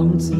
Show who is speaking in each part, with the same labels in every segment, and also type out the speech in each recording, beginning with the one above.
Speaker 1: 样子。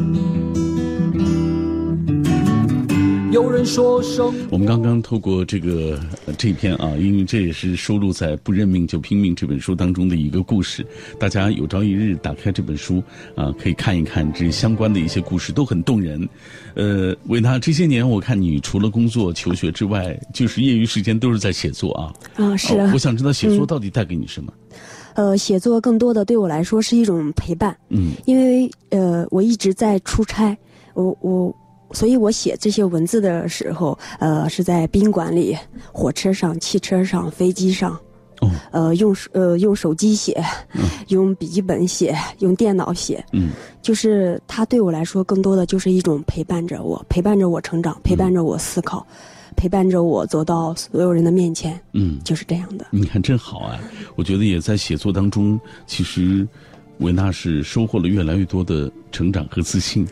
Speaker 1: 有人说
Speaker 2: 我们刚刚透过这篇啊，因为这也是收录在《不认命就拼命》这本书当中的一个故事。大家有朝一日打开这本书啊，可以看一看这相关的一些故事，都很动人。维娜，这些年我看你除了工作、求学之外，就是业余时间都是在写作啊。
Speaker 3: 是啊。
Speaker 2: 我想知道写作到底带给你什么？
Speaker 3: 写作更多的对我来说是一种陪伴。因为我一直在出差，所以我写这些文字的时候，是在宾馆里、火车上、汽车上、飞机上，用手机写，用笔记本写，用电脑写，就是它对我来说更多的就是一种陪伴着我，陪伴着我成长，陪伴着我思考，陪伴着我走到所有人的面前，就是这样的。
Speaker 2: 你看真好啊！我觉得也在写作当中，其实维娜是收获了越来越多的成长和自信。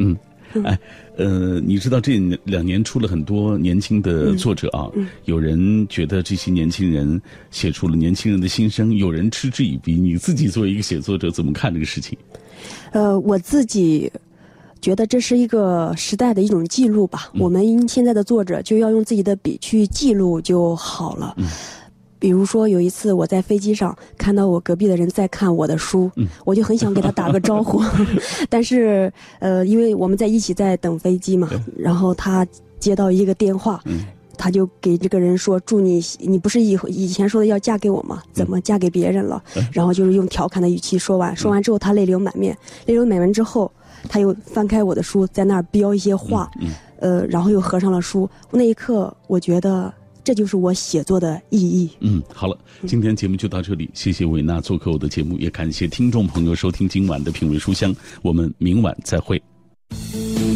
Speaker 2: 你知道这2年出了很多年轻的作者啊，有人觉得这些年轻人写出了年轻人的心声，有人嗤之以鼻。你自己作为一个写作者，怎么看这个事情？
Speaker 3: 我自己觉得这是一个时代的一种记录吧。我们现在的作者就要用自己的笔去记录就好了。比如说有一次我在飞机上看到我隔壁的人在看我的书，我就很想给他打个招呼，但是因为我们在一起在等飞机嘛，然后他接到一个电话，他就给这个人说：“祝你不是以前说的要嫁给我吗？怎么嫁给别人了？”然后就是用调侃的语气说完之后，他泪流满面。泪流满面之后，他又翻开我的书，在那儿标一些话，然后又合上了书。那一刻，我觉得这就是我写作的意义。
Speaker 2: 好了，今天节目就到这里，谢谢维娜做客我的节目，也感谢听众朋友收听今晚的品味书香，我们明晚再会。